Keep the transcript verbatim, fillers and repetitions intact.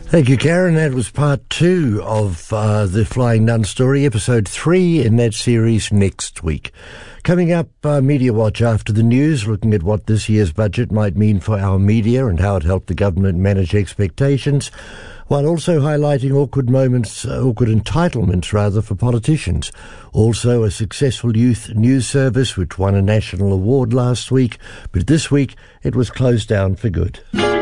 Thank you, Karen. That was part two of uh, the Flying Nun story, episode three in that series next week. Coming up, uh, Media Watch after the news, looking at what this year's budget might mean for our media and how it helped the government manage expectations, while also highlighting awkward moments, uh, awkward entitlements rather, for politicians. Also a successful youth news service which won a national award last week, but this week it was closed down for good.